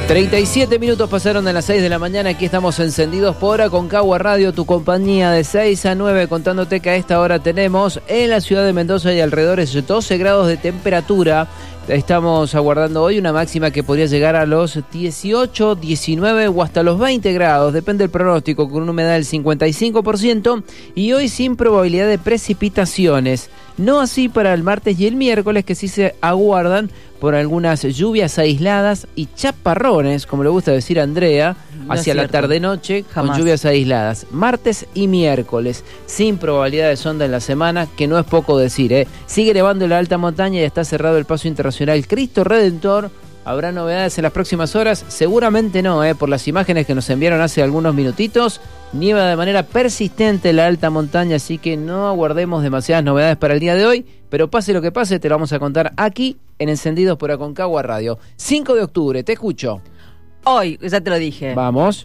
37 minutos pasaron de las 6 de la mañana, aquí estamos encendidos por Aconcagua Radio, tu compañía de 6 a 9, contándote que a esta hora tenemos en la ciudad de Mendoza y alrededores 12 grados de temperatura. Estamos aguardando hoy una máxima que podría llegar a los 18, 19 o hasta los 20 grados, depende del pronóstico, con una humedad del 55% y hoy sin probabilidad de precipitaciones. No así para el martes y el miércoles, que sí se aguardan por algunas lluvias aisladas y chaparrones, como le gusta decir a Andrea, no hacia la tarde-noche, con lluvias aisladas. Martes y miércoles, sin probabilidades de onda en la semana, que no es poco decir, ¿eh? Sigue nevando la alta montaña y está cerrado el paso internacional Cristo Redentor. ¿Habrá novedades en las próximas horas? Seguramente no, por las imágenes que nos enviaron hace algunos minutitos. Nieva de manera persistente en la alta montaña, así que no aguardemos demasiadas novedades para el día de hoy. Pero pase lo que pase, te lo vamos a contar aquí en Encendidos por Aconcagua Radio. 5 de octubre, te escucho. Hoy, ya te lo dije. Vamos.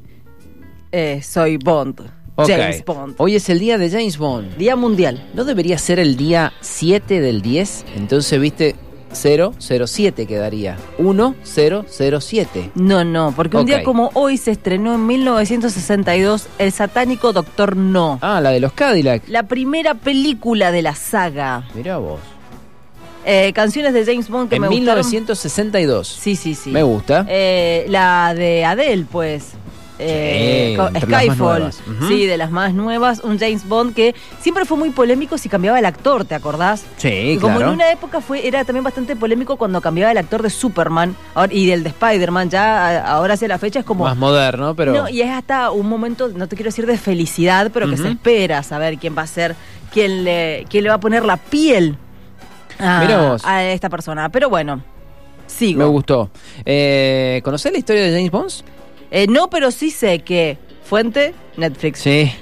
Soy Bond. Okay. James Bond. Hoy es el día de James Bond. Día mundial. ¿No debería ser el día 7 del 10? Entonces, viste... 007 quedaría. 1007. No, porque un día como hoy se estrenó en 1962 El satánico Doctor No. Ah, la de los Cadillac. La primera película de la saga. Mirá vos. Canciones de James Bond que me gustaron. En 1962. Sí. Me gusta. La de Adele, pues. Skyfall, sí, de las más nuevas. Un James Bond que siempre fue muy polémico si cambiaba el actor, ¿te acordás? Sí, y claro. Como en una época era también bastante polémico cuando cambiaba el actor de Superman y del de Spider-Man, ya ahora hacia la fecha es como... más moderno, pero... No, y es hasta un momento, no te quiero decir de felicidad, pero que se espera saber quién va a ser, quién le va a poner la piel a esta persona. Pero bueno, sigo. Me gustó. ¿Conocés la historia de James Bond? No, pero sí sé que, fuente, Netflix, sí.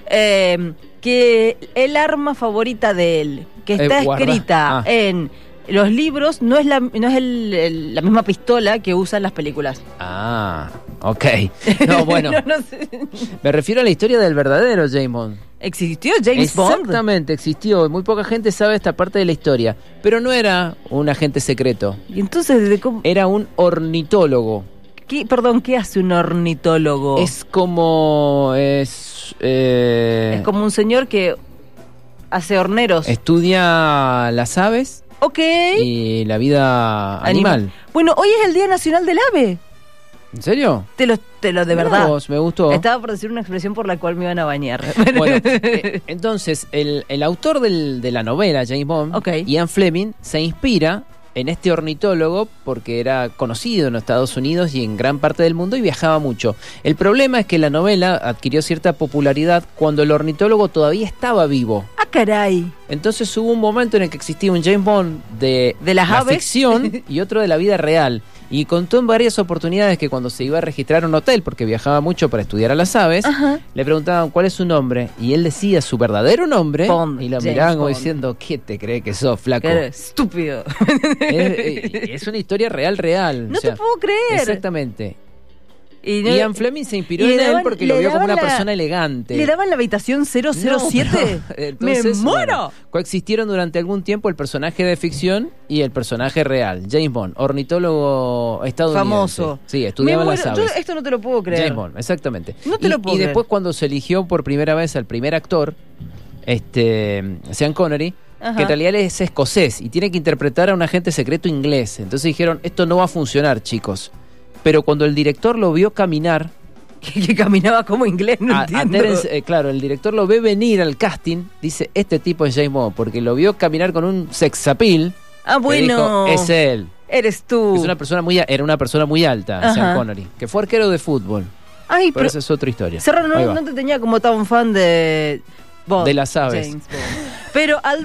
Que el arma favorita de él, que está escrita en los libros, no es la misma pistola que usa en las películas. Ah, ok. No, bueno. No sé. Me refiero a la historia del verdadero James Bond. ¿Existió James Bond? Exactamente, existió. Muy poca gente sabe esta parte de la historia. Pero no era un agente secreto. ¿Y entonces cómo? Era un ornitólogo. ¿Qué hace un ornitólogo? Es como... Es como un señor que hace horneros. Estudia las aves. Ok. Y la vida animal. Bueno, hoy es el Día Nacional del Ave. ¿En serio? Te lo de verdad. Me gustó. Estaba por decir una expresión por la cual me iban a bañar. Bueno, entonces, el autor de la novela, James Bond, Ian Fleming, se inspira en este ornitólogo porque era conocido en los Estados Unidos y en gran parte del mundo y viajaba mucho. El problema es que la novela adquirió cierta popularidad cuando el ornitólogo todavía estaba vivo. ¡Ah, caray! Entonces hubo un momento en el que existía un James Bond de las aves, ficción y otro de la vida real. Y contó en varias oportunidades que cuando se iba a registrar a un hotel, porque viajaba mucho para estudiar a las aves, le preguntaban cuál es su nombre, y él decía su verdadero nombre, Bond, y lo miraban como diciendo, ¿qué te crees que sos, flaco? Estúpido. Es una historia real. No te puedo creer. Exactamente. Ian Fleming se inspiró en él porque lo vio como una persona elegante. ¿Le daban la habitación 007? No, entonces, ¡me muero! Bueno, coexistieron durante algún tiempo el personaje de ficción y el personaje real. James Bond, ornitólogo estadounidense. Famoso. Sí, estudiaba las aves. Esto no te lo puedo creer. James Bond, exactamente. No te lo puedo creer. Y después cuando se eligió por primera vez al primer actor, Sean Connery, que en realidad es escocés y tiene que interpretar a un agente secreto inglés. Entonces dijeron, esto no va a funcionar, chicos. Pero cuando el director lo vio caminar... que caminaba como inglés, no entiendo. Claro, el director lo ve venir al casting, dice, este tipo es James Bond, porque lo vio caminar con un sex appeal. Ah, bueno. Dijo, es él. Eres tú. Era una persona muy alta, Sean Connery, que fue arquero de fútbol. Ay, pero esa es otra historia. Serrano, no te tenía como tan fan de Bond. De las aves. James Bond. Pero al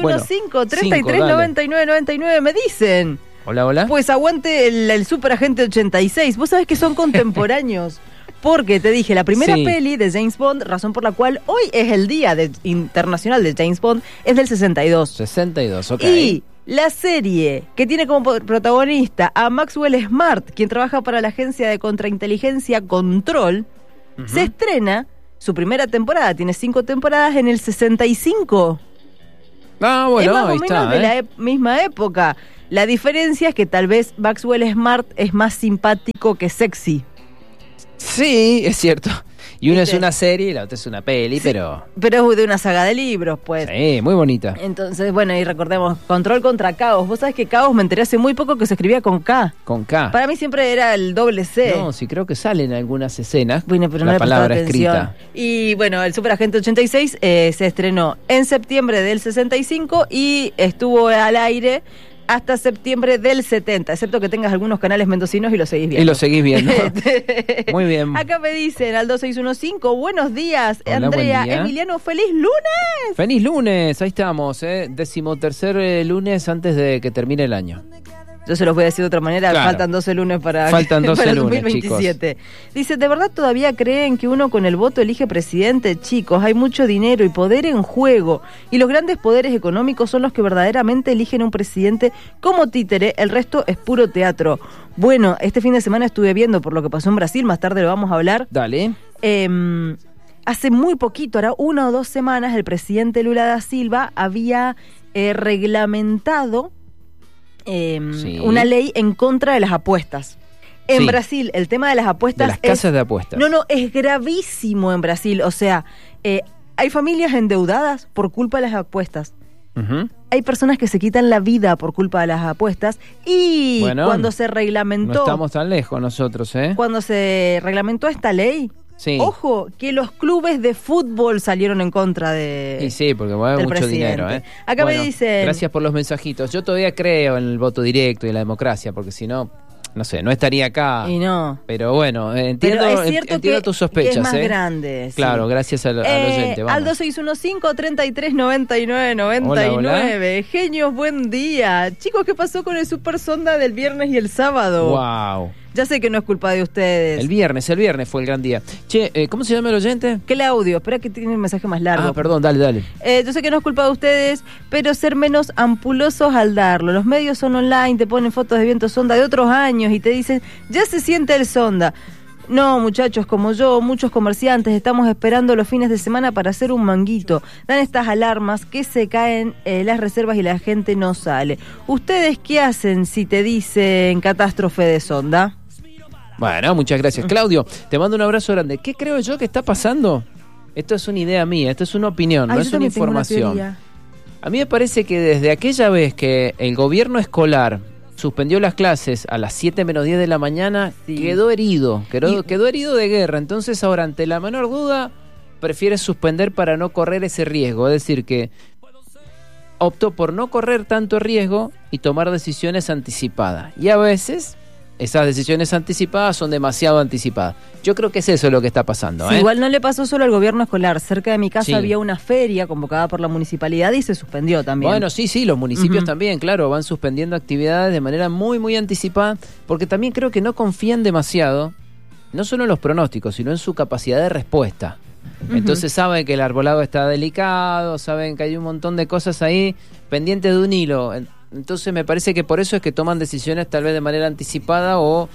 2615-3399-99 me dicen... Hola. Pues aguante el Super Agente 86. Vos sabés que son contemporáneos. Porque te dije, la primera peli de James Bond, razón por la cual hoy es el día internacional de James Bond, es del 62. 62, ok. Y la serie que tiene como protagonista a Maxwell Smart, quien trabaja para la agencia de contrainteligencia Control, se estrena, su primera temporada, tiene 5 temporadas, en el 65. Ah, bueno, es más ahí o menos está, de la misma época. La diferencia es que tal vez Maxwell Smart es más simpático que sexy. Sí, es cierto. Y una ¿Viste? es una serie y la otra es una peli, Sí, pero es de una saga de libros, pues. sí, muy bonita. Entonces, bueno, y recordemos, Control contra Caos. Vos sabés que Caos me enteré hace muy poco que se escribía con K. Con K. Para mí siempre era el doble C. No, sí creo que salen algunas escenas. Bueno, pero no la le prestaba palabra atención. escrita. Y bueno, el Superagente 86 se estrenó en septiembre del 65 y estuvo al aire hasta septiembre del 70, excepto que tengas algunos canales mendocinos y lo seguís viendo. Y lo seguís viendo. Muy bien. Acá me dicen al 2615, buenos días, Hola, Andrea, buen día. Emiliano, feliz lunes. Feliz lunes, ahí estamos, 13º lunes antes de que termine el año. Yo se los voy a decir de otra manera, Claro. faltan 12 lunes para, Faltan 12 para el lunes, 2027. Dice, ¿de verdad todavía creen que uno con el voto elige presidente? Chicos, hay mucho dinero y poder en juego. Y los grandes poderes económicos son los que verdaderamente eligen un presidente como títere. El resto es puro teatro. Bueno, este fin de semana estuve viendo por lo que pasó en Brasil, más tarde lo vamos a hablar. Dale. Hace muy poquito, ahora 1 o 2 semanas, el presidente Lula da Silva había reglamentado Sí. una ley en contra de las apuestas. En Sí. Brasil, el tema de las apuestas De las casas de apuestas. No, es gravísimo en Brasil. O sea, hay familias endeudadas por culpa de las apuestas. Ujú. Hay personas que se quitan la vida por culpa de las apuestas. Y Bueno, cuando se reglamentó, No estamos tan lejos nosotros, ¿eh? cuando se reglamentó esta ley, Sí. ojo, que los clubes de fútbol salieron en contra de... Y sí, porque mueve del mucho presidente. dinero, ¿eh? Acá me dicen... Gracias por los mensajitos. Yo todavía creo en el voto directo y en la democracia, porque si no, no sé, no estaría acá. Y no. Pero bueno, entiendo, Pero es cierto entiendo que, tus sospechas, que es más ¿eh? grande. Sí. Claro, gracias al oyente. Vamos. Al 2615-3399-99. Hola. Genios, buen día. Chicos, ¿qué pasó con el Super Sonda del viernes y el sábado? Wow. Ya sé que no es culpa de ustedes. El viernes fue el gran día. Che, ¿cómo se llama el oyente? Claudio, espera que tiene un mensaje más largo. Perdón, dale. Yo sé que no es culpa de ustedes, pero ser menos ampulosos al darlo. Los medios son online, te ponen fotos de viento sonda de otros años y te dicen, ya se siente el sonda. No, muchachos, como yo, muchos comerciantes estamos esperando los fines de semana para hacer un manguito. Dan estas alarmas que se caen las reservas y la gente no sale. ¿Ustedes qué hacen si te dicen catástrofe de sonda? Bueno, muchas gracias. Claudio, te mando un abrazo grande. ¿Qué creo yo que está pasando? Esto es una idea mía, esto es una opinión, no yo es una también tengo información. teoría. A mí me parece que desde aquella vez que el gobierno escolar suspendió las clases a las 7 menos 10 de la mañana, Sí. quedó herido herido de guerra. Entonces ahora, ante la menor duda, prefiere suspender para no correr ese riesgo. Es decir, que optó por no correr tanto riesgo y tomar decisiones anticipadas. Y a veces esas decisiones anticipadas son demasiado anticipadas. Yo creo que es eso lo que está pasando. Sí, igual no le pasó solo al gobierno escolar. Cerca de mi casa Sí. había una feria convocada por la municipalidad y se suspendió también. Bueno, sí, los municipios Ujú. también, claro, van suspendiendo actividades de manera muy, muy anticipada, porque también creo que no confían demasiado, no solo en los pronósticos, sino en su capacidad de respuesta. Ujú. Entonces saben que el arbolado está delicado, saben que hay un montón de cosas ahí pendientes de un hilo. Entonces me parece que por eso es que toman decisiones tal vez de manera anticipada o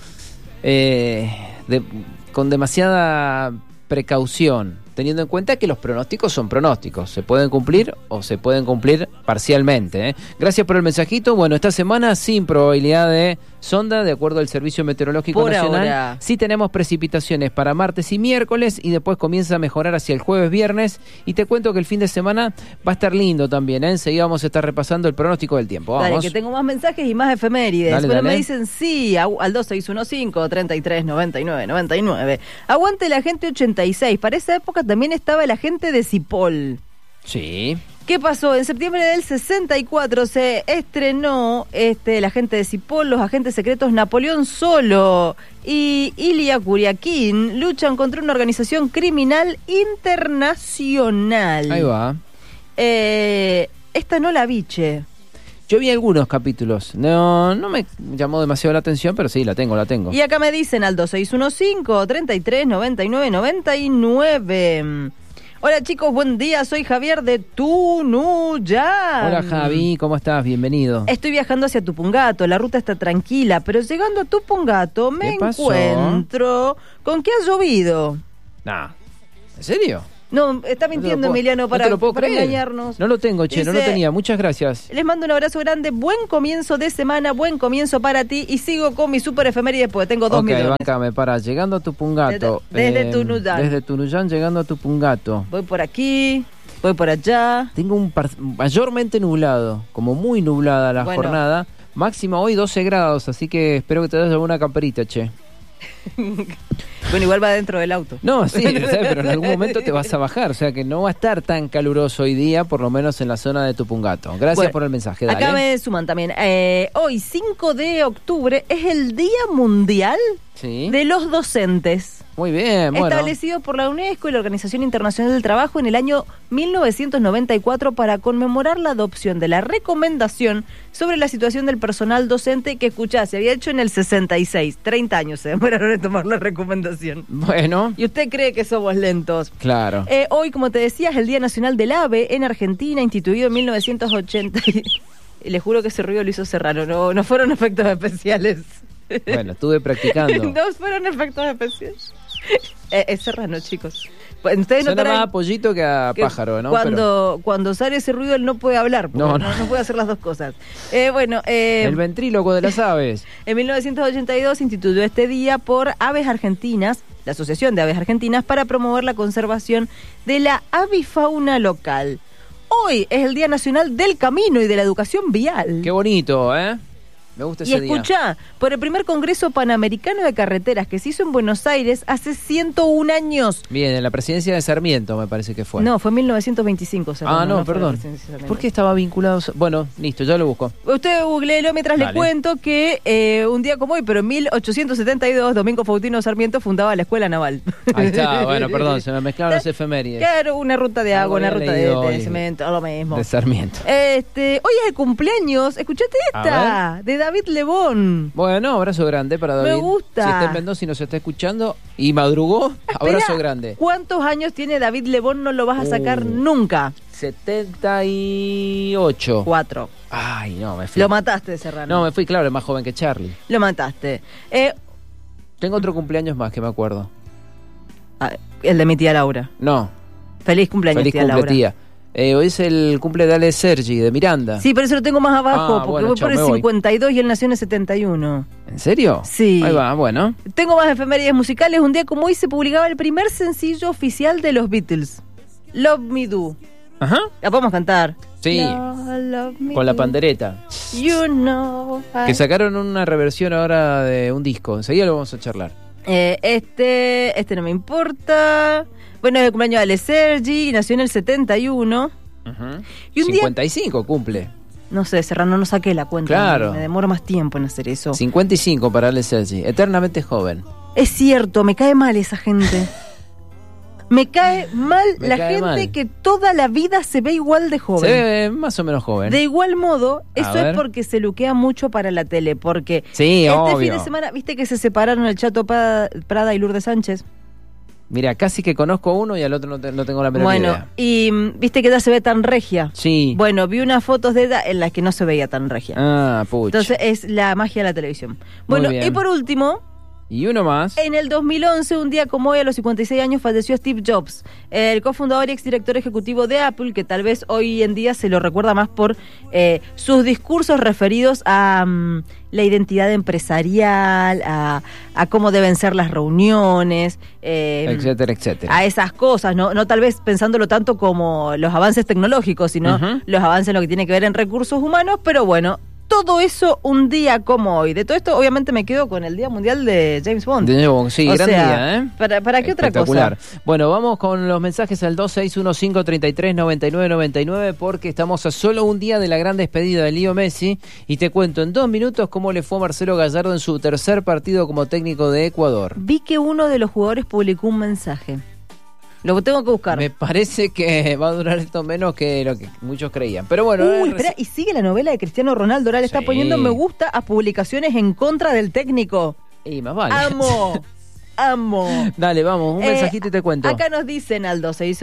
con demasiada precaución, teniendo en cuenta que los pronósticos son pronósticos, se pueden cumplir o se pueden cumplir parcialmente, ¿eh? Gracias por el mensajito. Bueno, esta semana sin probabilidad de sonda, de acuerdo al Servicio Meteorológico Por Nacional. ahora. Sí tenemos precipitaciones para martes y miércoles y después comienza a mejorar hacia el jueves, viernes. Y te cuento que el fin de semana va a estar lindo también, ¿eh? Enseguida vamos a estar repasando el pronóstico del tiempo. Vamos. Dale, que tengo más mensajes y más efemérides. Dale, Bueno, dale. me dicen sí al 2615-3399-99. Aguante la gente 86. Para esa época también estaba el agente de Cipoll. Sí. ¿Qué pasó? En septiembre del 64 se estrenó el agente de Cipoll, los agentes secretos Napoleón Solo y Ilia Kuriakin luchan contra una organización criminal internacional. Ahí va. Esta no la vi, che. Yo vi algunos capítulos. No me llamó demasiado la atención, pero sí, la tengo. Y acá me dicen al 2615-3399-99. Hola chicos, buen día, soy Javier de Tunuyán. Hola Javi, ¿cómo estás? Bienvenido. Estoy viajando hacia Tupungato, la ruta está tranquila, pero llegando a Tupungato me ¿Qué pasó? encuentro con que ha llovido. Nah, ¿en serio? No, está mintiendo Emiliano para engañarnos. No lo tengo, che, no lo tenía. Muchas gracias. Les mando un abrazo grande. Buen comienzo de semana, buen comienzo para ti. Y sigo con mi super efemérides porque tengo 2 millones. Ok, bancame, para. Llegando a Tupungato. Desde Tunuyán. Desde Tunuyán llegando a Tupungato. Voy por aquí, voy por allá. Tengo mayormente nublado, como muy nublada la jornada. Máxima hoy 12 grados, así que espero que te des alguna camperita, che. Bueno, igual va dentro del auto. No, sí, pero en algún momento te vas a bajar, o sea que no va a estar tan caluroso hoy día, por lo menos en la zona de Tupungato. Gracias por el mensaje, dale. Acá me suman también. Hoy, 5 de octubre, es el Día Mundial de los Docentes. Muy bien, bueno. Establecido por la UNESCO y la Organización Internacional del Trabajo en el año 1994 para conmemorar la adopción de la recomendación sobre la situación del personal docente que, escuchá, se había hecho en el 66. 30 años se demoraron en tomar la recomendación. Bueno. ¿Y usted cree que somos lentos? Claro. Hoy, como te decía, es el Día Nacional del Ave en Argentina, instituido en 1980. Y le juro que ese ruido lo hizo Serrano, no fueron efectos especiales. Bueno, estuve practicando. No fueron efectos especiales. Es Serrano, chicos. Ustedes suena más a pollito que a pájaro, ¿no? Cuando sale ese ruido él no puede hablar, no puede hacer las dos cosas. El ventríloco de las aves. En 1982 se instituyó este día por Aves Argentinas, la Asociación de Aves Argentinas, para promover la conservación de la avifauna local. Hoy es el Día Nacional del Camino y de la Educación Vial. Qué bonito, ¿eh? Me gusta ese día. Y escuchá, por el primer Congreso Panamericano de Carreteras que se hizo en Buenos Aires hace 101 años. Bien, en la presidencia de Sarmiento me parece que fue. No, fue en 1925. No, perdón. ¿Por qué estaba vinculado? Bueno, listo, ya lo busco. Usted googleelo mientras le cuento que un día como hoy, pero en 1872, Domingo Faustino Sarmiento fundaba la Escuela Naval. Ahí está, bueno, perdón, se me mezclaron las efemérides. Claro, una ruta de agua, una ruta de cemento, lo mismo. De Sarmiento. Hoy es el cumpleaños, escuchate esta, de David Lebón. Bueno, abrazo grande para David. Me gusta. Si está en Mendoza y nos está escuchando y madrugó, abrazo grande. ¿Cuántos años tiene David Lebón? No lo vas a sacar nunca. 78. 4. Ay, no, me fui. Lo mataste, Serrano. No, me fui, claro, es más joven que Charlie. Lo mataste. Tengo otro cumpleaños más que me acuerdo. El de mi tía Laura. No. Feliz cumpleaños, tía Laura. Tía. Hoy es el cumple de Ale Sergi, de Miranda. Sí, pero eso lo tengo más abajo, porque voy por el 52 y él nació en el 71. ¿En serio? Sí. Ahí va, bueno. Tengo más efemérides musicales. Un día como hoy se publicaba el primer sencillo oficial de los Beatles, Love Me Do. Ajá. La podemos cantar. Sí, con la pandereta. You know que sacaron una reversión ahora de un disco. Enseguida lo vamos a charlar. Este no me importa. Bueno, es el cumpleaños de Ale Sergi, nació en el 71. Y un 55 cumple. No sé, Serrano, no saqué la cuenta. Claro. Me demoro más tiempo en hacer eso. 55 para Ale Sergi, eternamente joven. Es cierto, me cae mal esa gente. Me cae mal la gente que toda la vida se ve igual de joven. Se ve más o menos joven. De igual modo, eso es porque se luquea mucho para la tele. Porque este fin de semana, ¿viste que se separaron el Chato Prada y Lourdes Sánchez? Mira, casi que conozco a uno y al otro no tengo la menor idea. Y viste que ella se ve tan regia. Sí. Bueno, vi unas fotos de ella en las que no se veía tan regia. Ah, pucha. Entonces es la magia de la televisión. Bueno, y por último... Y uno más. En el 2011, un día como hoy, a los 56 años, falleció Steve Jobs, el cofundador y exdirector ejecutivo de Apple, que tal vez hoy en día se lo recuerda más por sus discursos referidos a la identidad empresarial, a cómo deben ser las reuniones, etcétera, etcétera. A esas cosas, no tal vez pensándolo tanto como los avances tecnológicos, sino los avances en lo que tiene que ver en recursos humanos, pero bueno... Todo eso un día como hoy. De todo esto, obviamente, me quedo con el Día Mundial de James Bond. De nuevo, sí, gran día, ¿eh? ¿Para qué otra cosa? Bueno, vamos con los mensajes al 2615339999 porque estamos a solo un día de la gran despedida de Leo Messi y te cuento en 2 minutos cómo le fue a Marcelo Gallardo en su tercer partido como técnico de Ecuador. Vi que uno de los jugadores publicó un mensaje. Lo tengo que buscar. Me parece que va a durar esto menos que lo que muchos creían. Pero bueno. Espera, y sigue la novela de Cristiano Ronaldo. Ahora le está poniendo me gusta a publicaciones en contra del técnico. Y más vale. Amo. Dale, vamos, un mensajito y te cuento. Acá nos dicen al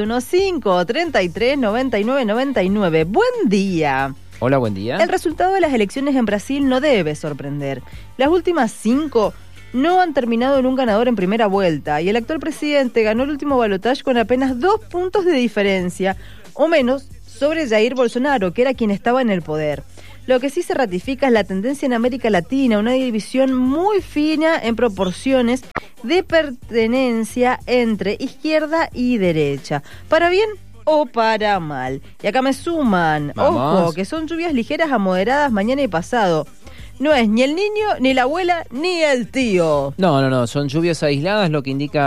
2615-339999. Buen día. Hola, buen día. El resultado de las elecciones en Brasil no debe sorprender. Las últimas 5 no han terminado en un ganador en primera vuelta y el actual presidente ganó el último balotaje con apenas 2 puntos de diferencia o menos sobre Jair Bolsonaro, que era quien estaba en el poder. Lo que sí se ratifica es la tendencia en América Latina, una división muy fina en proporciones de pertenencia entre izquierda y derecha, para bien o para mal. Y acá me suman, Vamos. ojo, que son lluvias ligeras a moderadas mañana y pasado. No es ni el niño, ni la abuela, ni el tío. No, son lluvias aisladas, lo que indica